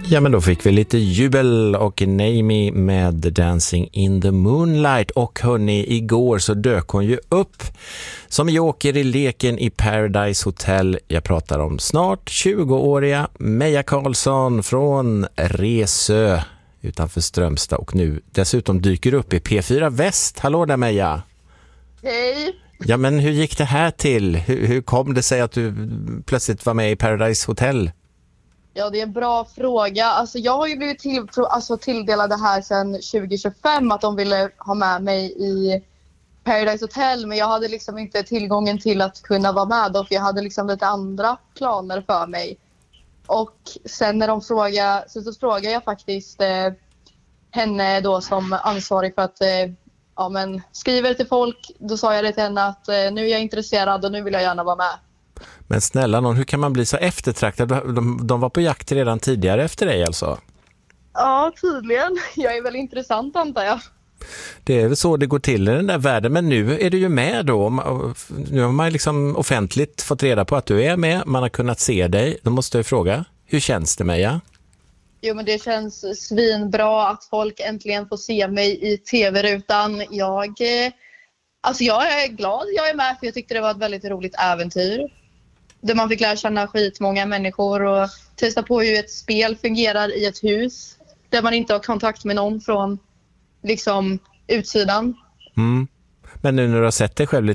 Ja, men då fick vi lite jubel och Naomi med Dancing in the Moonlight. Och hörni, igår så dök hon ju upp som joker i leken i Paradise Hotel. Jag pratar om snart 20-åriga Meja Karlsson från Resö utanför Strömstad och nu dessutom dyker upp i P4 Väst. Hallå där Meja! Hej! Ja, men hur gick det här till? Hur kom det sig att du plötsligt var med i Paradise Hotel? Ja, det är en bra fråga. Alltså, jag har ju blivit tilldelad det här sedan 2025 att de ville ha med mig i Paradise Hotel. Men jag hade liksom inte tillgången till att kunna vara med då, för jag hade liksom lite andra planer för mig. Och sen när de frågade, så frågade jag faktiskt henne då som ansvarig för att skriver till folk. Då sa jag det till henne att nu är jag intresserad och nu vill jag gärna vara med. Men snälla någon, hur kan man bli så eftertraktad? De var på jakt redan tidigare efter dig alltså? Ja, tydligen. Jag är väl intressant antar jag. Det är väl så det går till i den där världen. Men nu är du ju med då. Nu har man liksom offentligt fått reda på att du är med. Man har kunnat se dig. Då måste jag fråga, hur känns det Meja? Jo, men det känns svinbra att folk äntligen får se mig i tv-rutan. Jag är glad jag är med för jag tyckte det var ett väldigt roligt äventyr. Där man fick lära känna skitmånga människor och testa på hur ett spel fungerar i ett hus. Där man inte har kontakt med någon från liksom utsidan. Men nu när du har sett dig själv